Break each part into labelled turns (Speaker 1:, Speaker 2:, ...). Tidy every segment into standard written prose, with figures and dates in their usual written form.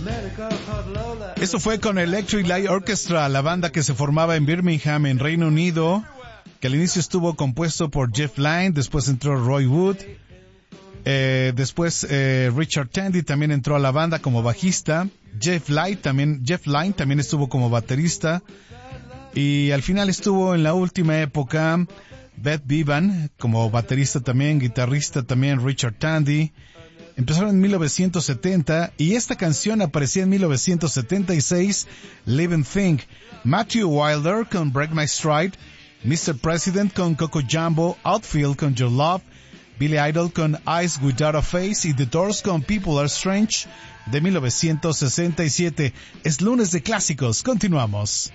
Speaker 1: Esto fue con Electric Light Orchestra, la banda que se formaba en Birmingham, en Reino Unido, que al inicio estuvo compuesto por Jeff Lynne, después entró Roy Wood, después Richard Tandy también entró a la banda como bajista, Jeff Lynne también estuvo como baterista, y al final estuvo en la última época Beth Bevan como baterista también, guitarrista también Richard Tandy. Empezaron en 1970 y esta canción aparecía en 1976, Living Thing. Matthew Wilder con Break My Stride, Mr. President con Coco Jumbo, Outfield con Your Love, Billy Idol con Eyes Without a Face y The Doors con People Are Strange de 1967. Es lunes de clásicos, continuamos.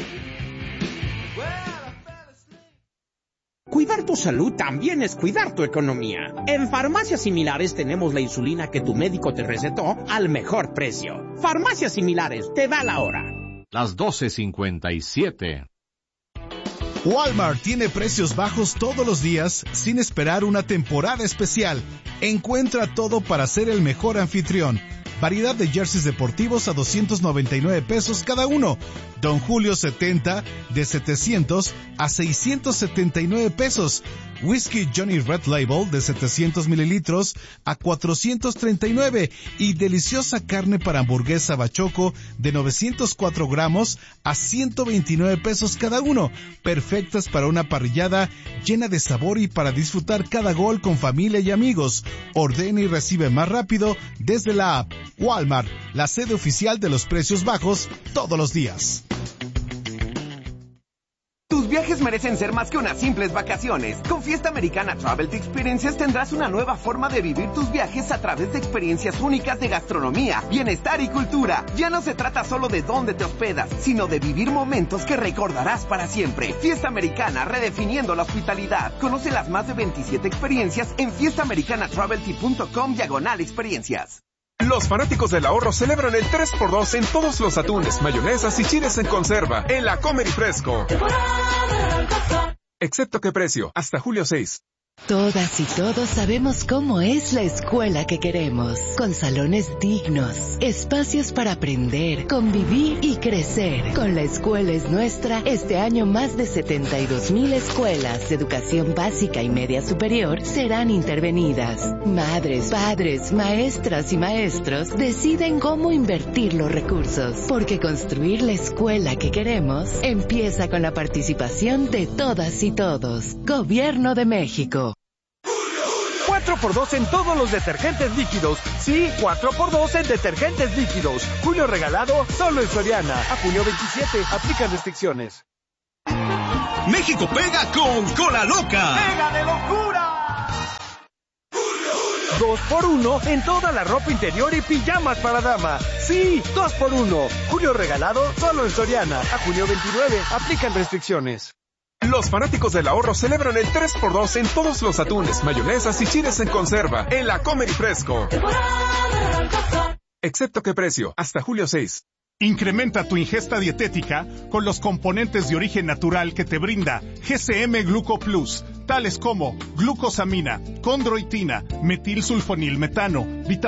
Speaker 2: Cuidar tu salud también es cuidar tu economía. En Farmacias Similares tenemos la insulina que tu médico te recetó al mejor precio. Farmacias Similares, te da la hora.
Speaker 3: Las 12:57.
Speaker 1: Walmart tiene precios bajos todos los días sin esperar una temporada especial. Encuentra todo para ser el mejor anfitrión. Variedad de jerseys deportivos a 299 pesos cada uno. Don Julio 70 de 700 a 679 pesos. Whisky Johnny Red Label de 700 mililitros a 439. Y deliciosa carne para hamburguesa bachoco de 904 gramos a 129 pesos cada uno. Perfectas para una parrillada llena de sabor y para disfrutar cada gol con familia y amigos. Ordena y recibe más rápido desde la app. Walmart, la sede oficial de los precios bajos todos los días.
Speaker 4: Tus viajes merecen ser más que unas simples vacaciones. Con Fiesta Americana Travel Experiences tendrás una nueva forma de vivir tus viajes a través de experiencias únicas de gastronomía, bienestar y cultura. Ya no se trata solo de dónde te hospedas, sino de vivir momentos que recordarás para siempre. Fiesta Americana, redefiniendo la hospitalidad. Conoce las más de 27 experiencias en fiestaamericanatravelsy.com/experiencias.
Speaker 5: Los fanáticos del ahorro celebran el 3x2 en todos los atunes, mayonesas y chiles en conserva en la Comer y Fresco. Excepto que precio, hasta julio 6.
Speaker 6: Todas y todos sabemos cómo es la escuela que queremos, con salones dignos, espacios para aprender, convivir y crecer. Con La Escuela es Nuestra, este año más de 72,000 escuelas de educación básica y media superior serán intervenidas. Madres, padres, maestras y maestros deciden cómo invertir los recursos, porque construir la escuela que queremos empieza con la participación de todas y todos. Gobierno de México.
Speaker 7: 4x2 en todos los detergentes líquidos. Sí, 4x2 en detergentes líquidos. Julio regalado solo en Soriana. A junio 27. Aplican restricciones.
Speaker 8: México pega con Cola Loca.
Speaker 7: ¡Pega de locura! 2x1 en toda la ropa interior y pijamas para dama. Sí, 2x1. Julio regalado solo en Soriana. A junio 29. Aplican restricciones.
Speaker 5: Los fanáticos del ahorro celebran el 3x2 en todos los atunes, mayonesas y chiles en conserva en la Comer y Fresco. Excepto que precio, hasta julio 6.
Speaker 9: Incrementa tu ingesta dietética con los componentes de origen natural que te brinda GCM Gluco Plus, tales como glucosamina, condroitina, metilsulfonilmetano, vitamina